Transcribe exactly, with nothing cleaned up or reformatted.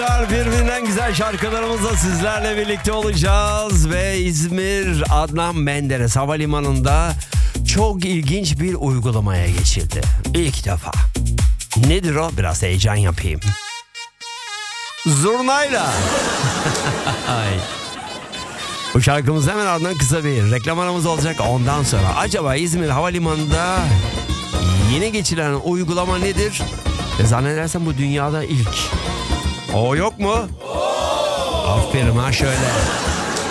Birbirinden güzel şarkılarımızla sizlerle birlikte olacağız ve İzmir Adnan Menderes Havalimanı'nda çok ilginç bir uygulamaya geçildi. İlk defa. Nedir o? Biraz heyecan yapayım. Zurnayla. Ay. Bu şarkımız hemen ardından kısa bir reklam aramız olacak. Ondan sonra acaba İzmir Havalimanı'nda yeni geçilen uygulama nedir? Ve zannedersem bu dünyada ilk. O yok mu? Aferin ha şöyle.